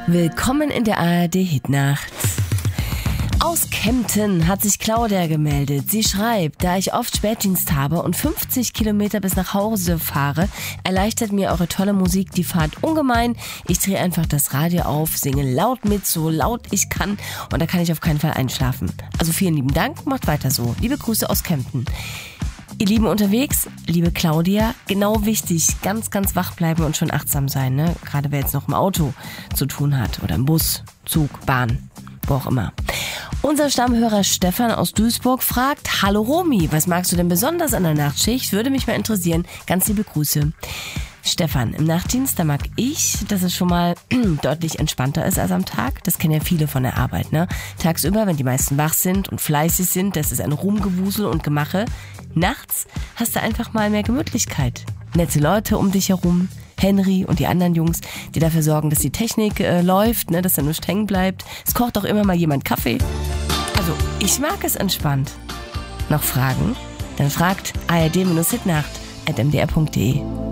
Willkommen in der ARD-Hitnacht. Aus Kempten hat sich Claudia gemeldet. Sie schreibt, da ich oft Spätdienst habe und 50 Kilometer bis nach Hause fahre, erleichtert mir eure tolle Musik die Fahrt ungemein. Ich drehe einfach das Radio auf, singe laut mit, so laut ich kann, und da kann ich auf keinen Fall einschlafen. Also vielen lieben Dank, macht weiter so. Liebe Grüße aus Kempten. Ihr Lieben unterwegs, liebe Claudia, genau wichtig, ganz, ganz wach bleiben und schon achtsam sein, ne? Gerade wer jetzt noch im Auto zu tun hat oder im Bus, Zug, Bahn, wo auch immer. Unser Stammhörer Stefan aus Duisburg fragt: Hallo Romy, was magst du denn besonders an der Nachtschicht? Würde mich mal interessieren. Ganz liebe Grüße. Stefan, im Nachtdienst, da mag ich, dass es schon mal deutlich entspannter ist als am Tag. Das kennen ja viele von der Arbeit, ne? Tagsüber, wenn die meisten wach sind und fleißig sind, das ist ein Rumgewusel und Gemache. Nachts hast du einfach mal mehr Gemütlichkeit. Nette Leute um dich herum, Henry und die anderen Jungs, die dafür sorgen, dass die Technik läuft, ne, dass da nichts hängen bleibt. Es kocht auch immer mal jemand Kaffee. Also, ich mag es entspannt. Noch Fragen? Dann fragt ard-hitnacht@mdr.de.